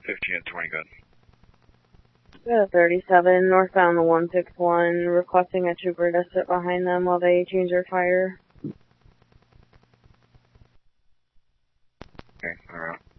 15 and 20, good. Yeah, 37, northbound the 161, requesting a trooper to sit behind them while they change their tire. Okay, alright.